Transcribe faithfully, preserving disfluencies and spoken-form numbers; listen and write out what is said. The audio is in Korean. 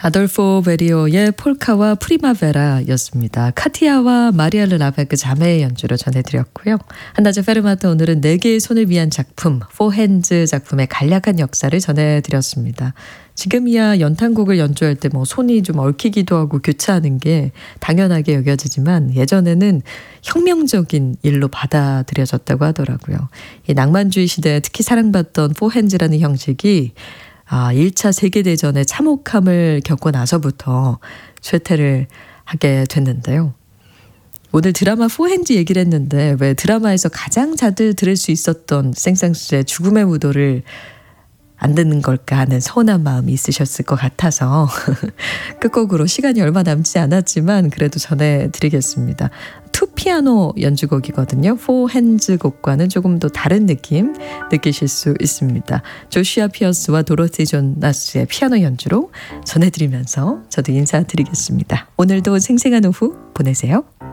아돌포 베리오의 폴카와 프리마베라였습니다. 카티아와 마리아르 라베그 자매의 연주로 전해드렸고요. 한낮의 페르마타 오늘은 네 개의 손을 위한 작품, 포핸즈 작품의 간략한 역사를 전해드렸습니다. 지금이야 연탄곡을 연주할 때 뭐 손이 좀 얽히기도 하고 교차하는 게 당연하게 여겨지지만 예전에는 혁명적인 일로 받아들여졌다고 하더라고요. 이 낭만주의 시대에 특히 사랑받던 포핸즈라는 형식이 아, 일 차 세계대전의 참혹함을 겪고 나서부터 쇠퇴를 하게 됐는데요. 오늘 드라마 포핸즈 얘기를 했는데 왜 드라마에서 가장 자주 들을 수 있었던 생상수의 죽음의 무도를 안 듣는 걸까 하는 서운한 마음이 있으셨을 것 같아서 끝곡으로 시간이 얼마 남지 않았지만 그래도 전해드리겠습니다. 투피아노 연주곡이거든요. 포핸즈 곡과는 조금 더 다른 느낌 느끼실 수 있습니다. 조슈아 피어스와 도로티 존나스의 피아노 연주로 전해드리면서 저도 인사드리겠습니다. 오늘도 생생한 오후 보내세요.